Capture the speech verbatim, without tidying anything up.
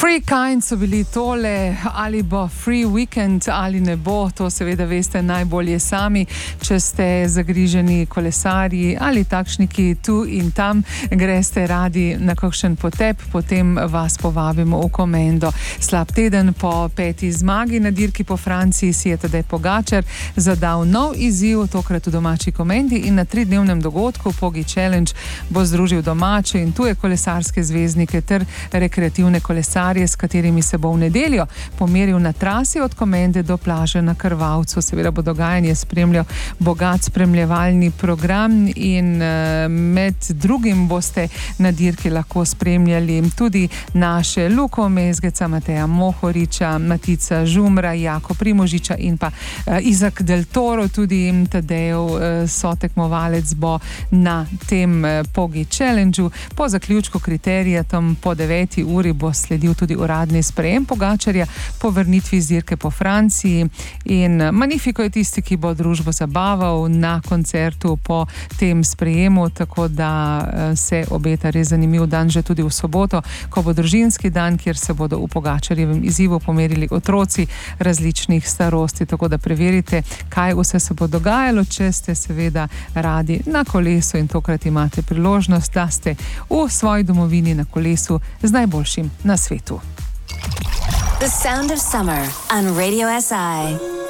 Free Kind so bili tole, ali bo free weekend ali ne bo, to seveda veste najbolje sami, če ste zagriženi kolesarji ali takšni, ki tu in tam greste radi na kakšen potep, potem vas povabimo v Komendo. Slab teden po peti zmagi na dirki po Franciji si je Tadej Pogačar zadal nov izziv, tokrat v domači Komendi, in na tridnevnem dogodku Pogi Challenge bo združil domače in tuje kolesarske zvezdnike ter rekreativne kolesarje, s katerimi se bo v nedeljo pomeril na trasi od Komende do plaže na Krvavcu. Seveda bo dogajanje spremljal bogat spremljevalni program in med drugim boste na dirki lahko spremljali tudi naše Luko Mezgeca, Mateja Mohoriča, Matica Žumra, Jako Primožiča in pa Izak Del Toro, tudi Tadejev sotekmovalec bo na tem Pogi Challengeu. Po zaključku kriterija tam po deveti uri bo sledil tudi uradni sprejem Pogačarja po vrnitvi z dirke po Franciji in Magnifico je tisti, ki bo družbo zabaval na koncertu po tem sprejemu, tako da se obeta res zanimiv dan že tudi v soboto, ko bo družinski dan, kjer se bodo v Pogačarjevem izzivu pomerili otroci različnih starosti, tako da preverite, kaj vse se bo dogajalo, če ste seveda radi na kolesu in tokrat imate priložnost, da ste v svoji domovini na kolesu z najboljšim na svetu. The sound of summer on Radio S I.